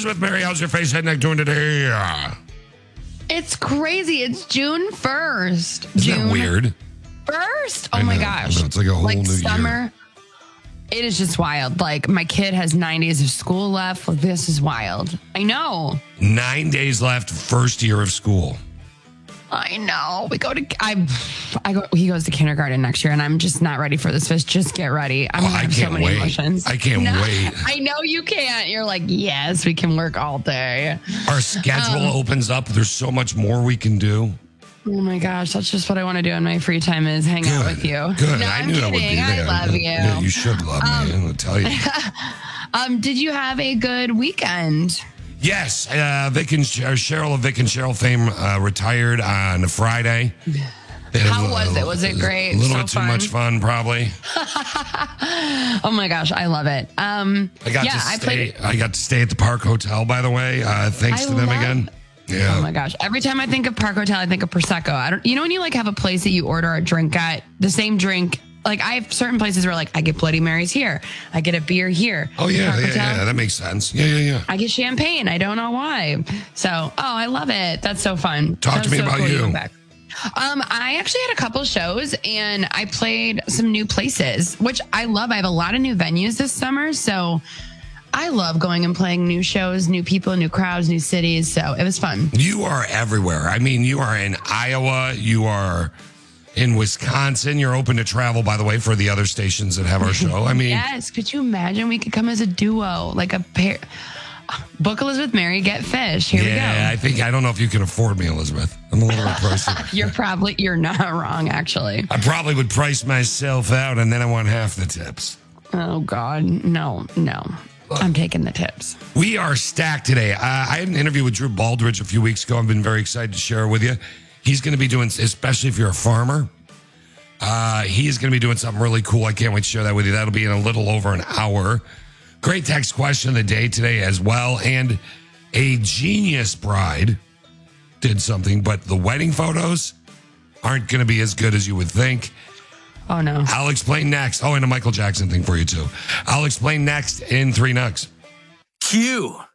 Elizabeth, Mary, how's your face, head, neck doing today? It's crazy. It's June 1st. Isn't that weird? 1st? Oh my gosh. It's like a whole new summer. year. It is just wild. Like, my kid has 9 days of school left. Like, this is wild. I know. 9 days left, first year of school. I know. He goes to kindergarten next year, and I'm just not ready for this. Just get ready. I can't wait. Emotions. I can't wait. I know you can't. You're like, yes, we can work all day. Our schedule opens up. There's so much more we can do. Oh my gosh, that's just what I want to do in my free time is hang out with you. Good. No, I knew that would be there. I love you. Yeah, you should love me. I'm going to tell you. Did you have a good weekend? Yes. Cheryl of Vic and Cheryl fame retired on Friday. How was it? Was it great? A little bit too much fun, probably. Oh my gosh, I love it. I got to stay at the Park Hotel, by the way. Thanks to them again. Yeah. Oh my gosh. Every time I think of Park Hotel, I think of Prosecco. You know when you like have a place that you order a drink at, the same drink. Like I have certain places where like I get Bloody Marys here. I get a beer here. Oh yeah, that makes sense. Yeah. I get champagne. I don't know why. So, I love it. That's so fun. Talk to me about you. I actually had a couple shows and I played some new places, which I love. I have a lot of new venues this summer, so I love going and playing new shows, new people, new crowds, new cities. So it was fun. You are everywhere. I mean, you are in Iowa. You are in Wisconsin. You're open to travel, by the way, for the other stations that have our show. I mean, yes. Could you imagine we could come as a duo, like a pair? Book Elizabeth, Mary, get fish. Here we go. Yeah, I don't know if you can afford me, Elizabeth. I'm a little pricey. You're not wrong, actually. I probably would price myself out and then I want half the tips. Oh, God. No. I'm taking the tips. We are stacked today. I had an interview with Drew Baldridge a few weeks ago. I've been very excited to share it with you. He's going to be doing, especially if you're a farmer, he is going to be doing something really cool. I can't wait to share that with you. That'll be in a little over an hour. Great text question of the day today as well. And a genius bride did something, but the wedding photos aren't going to be as good as you would think. Oh, no. I'll explain next. Oh, and a Michael Jackson thing for you, too. I'll explain next in 3 Nugs. Q.